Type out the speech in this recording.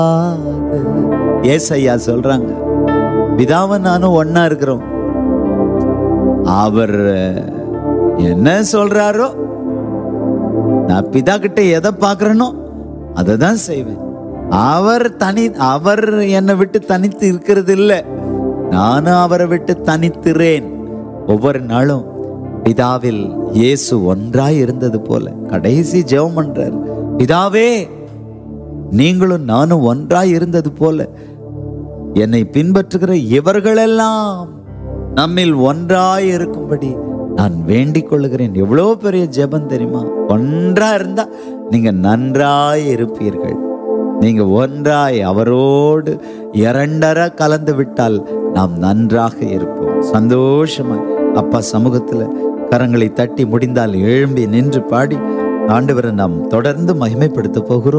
ஏசையா சொல்றாங்க, பிதாவும் நானும் ஒன்னா இருக்கிறோம். அவர் என்ன சொல்றாரோ, நான் பிதா கிட்ட எதை பார்க்கிறேனோ அதை தான் செய்வேன். அவர் என்னை விட்டு தனித்து இருக்கிறது இல்லை, நானும் அவரை விட்டு தனித்துறேன். ஒவ்வொரு நாளும் பிதாவில் இயேசு ஒன்றாய் இருந்தது போல கடைசி ஜெபம் பண்றார். பிதாவே, நீங்களும் நானும் ஒன்றாய் இருந்தது போல என்னை பின்பற்றுகிற இவர்களெல்லாம் நம்மில் ஒன்றாய் இருக்கும்படி நான் வேண்டிக் கொள்ளுகிறேன். எவ்வளவு பெரிய ஜெபம் தெரியுமா? ஒன்றா இருந்தா நீங்க நன்றாய் இருப்பீர்கள். நீங்க ஒன்றாய் அவரோடு இரண்டரை கலந்து விட்டால் நாம் நன்றாக இருப்போம். சந்தோஷமாய் அப்பா சமூகத்துல கரங்களை தட்டி முடிந்தால் எழும்பி நின்று பாடி ஆண்டவரை நாம் தொடர்ந்து மகிமைப்படுத்த போகிறோம்.